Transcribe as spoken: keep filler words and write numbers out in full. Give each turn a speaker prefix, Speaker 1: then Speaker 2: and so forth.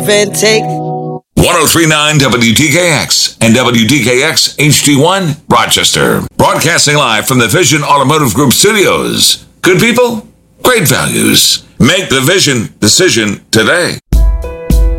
Speaker 1: and take.
Speaker 2: ten thirty-nine W D K X and W D K X H D one, Rochester. Broadcasting live from the Vision Automotive Group studios. Good people, great values. Make the Vision decision today.